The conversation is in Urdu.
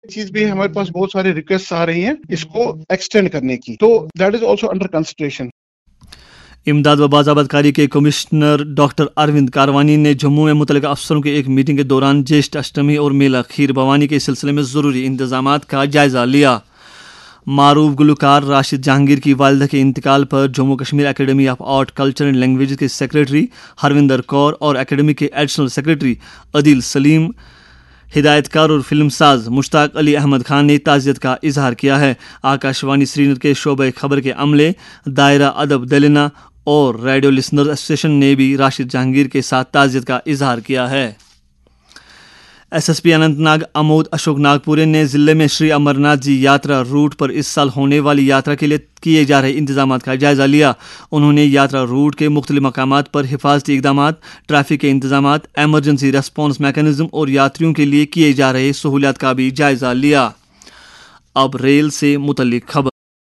چیز بھی ہمارے پاس بہت سارے ریکویسٹ آ رہی ہیں اس کو ایکسٹینڈ کرنے کی, تو that is also under consideration. امداد و بازآباد کاری کے کمشنر ڈاکٹر اروند کاروانی نے جموں میں متعلقہ افسروں کی ایک میٹنگ کے دوران جیشٹھ اشٹمی اور میلہ کھیر بھوانی کے سلسلے میں ضروری انتظامات کا جائزہ لیا. معروف گلوکار راشد جہانگیر کی والدہ کے انتقال پر Jammu Kashmir academy of art culture and languages کے سیکریٹری ہروندر کور اور اکیڈمی کے ایڈیشنل سیکریٹری عدیل سلیم، ہدایت کار اور فلم ساز مشتاق علی احمد خان نے تعزیت کا اظہار کیا ہے. آکاش وانی سری نگر کے شعبہ خبر کے عملے، دائرہ ادب دلنا اور ریڈیو لسنرز ایسوسی ایشن نے بھی راشد جہانگیر کے ساتھ تعزیت کا اظہار کیا ہے. S S P Anant Nag امود Ashok ناگپورے نے ضلع میں شری امرناتھ جی یاترا روٹ پر اس سال ہونے والی یاترا کے لیے کیے جا رہے انتظامات کا جائزہ لیا. انہوں نے یاترا روٹ کے مختلف مقامات پر حفاظتی اقدامات، ٹریفک کے انتظامات، ایمرجنسی ریسپانس میکانزم اور یاتریوں کے لیے کیے جا رہے سہولیات کا بھی جائزہ لیا. اب ریل سے متعلق خبر.